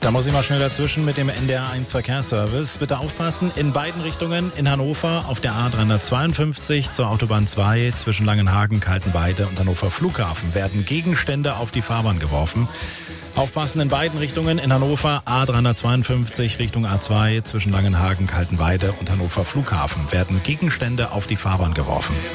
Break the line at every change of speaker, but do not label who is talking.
Da muss ich mal schnell dazwischen mit dem NDR1 Verkehrsservice. Bitte aufpassen, in beiden Richtungen in Hannover auf der A352 zur Autobahn 2 zwischen Langenhagen, Kaltenweide und Hannover Flughafen werden Gegenstände auf die Fahrbahn geworfen. Aufpassen in beiden Richtungen in Hannover A352 Richtung A2 zwischen Langenhagen, Kaltenweide und Hannover Flughafen werden Gegenstände auf die Fahrbahn geworfen.